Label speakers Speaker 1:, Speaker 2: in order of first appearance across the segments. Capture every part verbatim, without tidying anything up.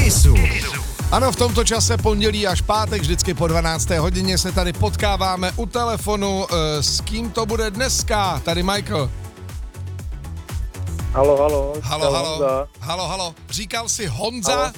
Speaker 1: Kissu.
Speaker 2: Ano, v tomto čase pondělí až pátek, vždycky po dvanácté hodině se tady potkáváme u telefonu. E, s kým to bude dneska? Tady Michael.
Speaker 3: Halo, halo.
Speaker 2: Halo, halo.
Speaker 3: Honza.
Speaker 2: Halo, halo. Říkal jsi Honza?
Speaker 3: Halo.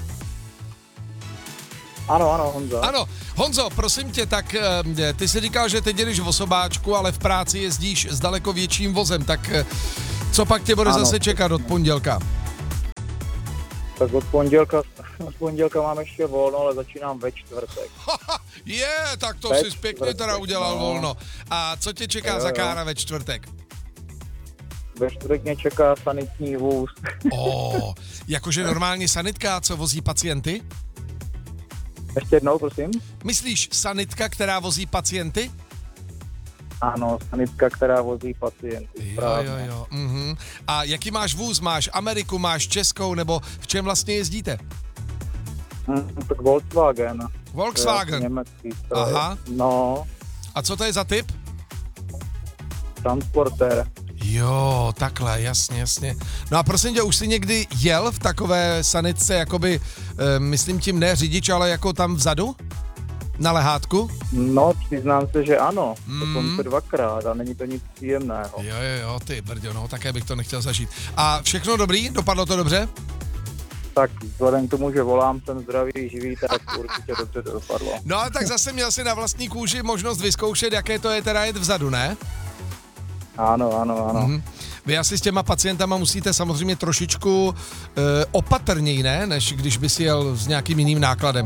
Speaker 3: Ano, ano, Honza.
Speaker 2: Ano. Honzo, prosím tě, tak e, ty jsi říkal, že teď jedeš v osobáčku, ale v práci jezdíš s daleko větším vozem, tak e, co pak tě bude
Speaker 3: Ano.
Speaker 2: zase čekat od pondělka?
Speaker 3: Tak od pondělka, od pondělka mám ještě volno, ale začínám ve čtvrtek.
Speaker 2: Je, tak to
Speaker 3: Ve
Speaker 2: jsi pěkně
Speaker 3: čtvrtek,
Speaker 2: teda udělal
Speaker 3: no.
Speaker 2: volno. A co tě čeká
Speaker 3: Jo,
Speaker 2: za
Speaker 3: jo.
Speaker 2: kára ve čtvrtek?
Speaker 3: Ve čtvrtek mě čeká sanitní vůz.
Speaker 2: Oh, jakože normálně sanitka, co vozí pacienty?
Speaker 3: Ještě jednou, prosím.
Speaker 2: Myslíš sanitka, která vozí pacienty?
Speaker 3: Ano, sanitka, která vozí pacienty.
Speaker 2: Jo,
Speaker 3: správně.
Speaker 2: jo, jo. Mhm. A jaký máš vůz? Máš Ameriku, máš Českou, nebo v čem vlastně jezdíte?
Speaker 3: Hm, tak Volkswagen.
Speaker 2: Volkswagen.
Speaker 3: To je německý stroj.
Speaker 2: Aha.
Speaker 3: No,
Speaker 2: A co to je za typ?
Speaker 3: transportér.
Speaker 2: Jo, takhle, jasně, jasně. No a prosím tě, už jsi někdy jel v takové sanitce, jakoby, e, myslím tím ne řidič, ale jako tam vzadu? Na lehátku?
Speaker 3: No, přiznám se, že ano.
Speaker 2: Mm.
Speaker 3: Dokonce dvakrát a není to nic příjemného.
Speaker 2: Jo, jo, jo, ty brďo, no, také bych to nechtěl zažít. A všechno dobrý? Dopadlo to dobře?
Speaker 3: Tak vzhledem k tomu, že volám, jsem zdravý, živý, tak určitě dobře to dopadlo.
Speaker 2: No a tak zase měl jsi na vlastní kůži možnost vyzkoušet, jaké to je teda jet vzadu, ne?
Speaker 3: Ano, ano, ano.
Speaker 2: Mhm. Vy asi s těma pacientama musíte samozřejmě trošičku e, opatrněji, ne? Než když bys jel s nějakým jiným nákladem.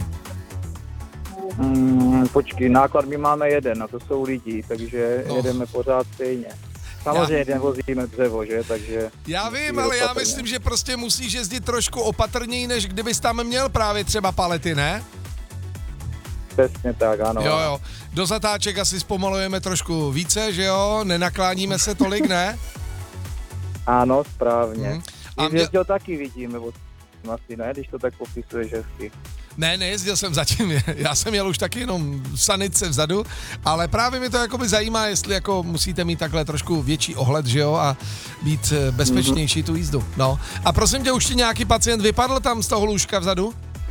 Speaker 3: Mm, počkej, náklad my máme jeden a to jsou lidi, takže
Speaker 2: No.
Speaker 3: no. jedeme pořád stejně. Samozřejmě já... nevozíme dřevo, že, takže...
Speaker 2: Já vím,
Speaker 3: musíme
Speaker 2: ale já
Speaker 3: opatrně.
Speaker 2: myslím, že prostě musíš jezdit trošku opatrněji, než kdybys tam měl právě třeba palety, ne?
Speaker 3: Přesně tak, ano.
Speaker 2: Jo, jo. Do zatáček asi zpomalujeme trošku více, že jo? Nenakláníme se tolik, ne?
Speaker 3: Ano, správně.
Speaker 2: Mhm. A
Speaker 3: A
Speaker 2: mě-
Speaker 3: mě... to taky vidíme, od... asi ne, když to tak popisuješ hezky.
Speaker 2: Ne, nejezdil jsem zatím, já jsem jel už taky jenom v sanice vzadu, ale právě mě to jakoby zajímá, jestli jako musíte mít takhle trošku větší ohled, že jo, a být eh, bezpečnější tu jízdu. No. A prosím tě, už ti nějaký pacient vypadl tam z toho lůžka vzadu?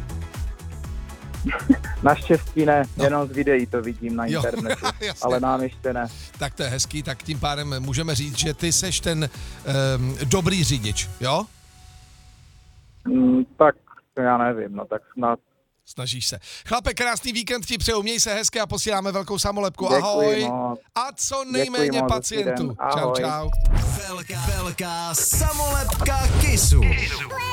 Speaker 3: Naštěstí ne,
Speaker 2: No.
Speaker 3: no. jenom z videí to vidím na
Speaker 2: Jo,
Speaker 3: internetu,
Speaker 2: jasně.
Speaker 3: ale nám ještě ne.
Speaker 2: Tak to je hezký, tak tím pádem můžeme říct, že ty seš ten um, dobrý řidič, jo?
Speaker 3: Mm, tak já nevím, no tak snad.
Speaker 2: Snažíš se. Chlape, krásný víkend ti přeju, měj se hezky a posíláme velkou samolepku.
Speaker 3: Děkuji
Speaker 2: Ahoj.
Speaker 3: moc.
Speaker 2: A co nejméně
Speaker 3: Děkuji moc,
Speaker 2: pacientů.
Speaker 3: hezký den.
Speaker 2: Čau,
Speaker 3: Ahoj.
Speaker 2: čau.
Speaker 1: Velká, velká samolepka Kissu.